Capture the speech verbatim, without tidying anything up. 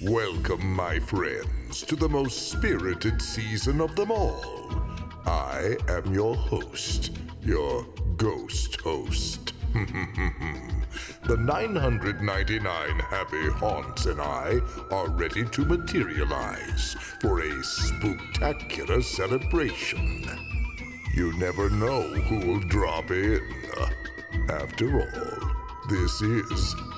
Welcome, my friends, to the most spirited season of them all. I am your host, your ghost host. The nine hundred ninety-nine happy haunts and I are ready to materialize for a spooktacular celebration. You never know who'll drop in. After all, this is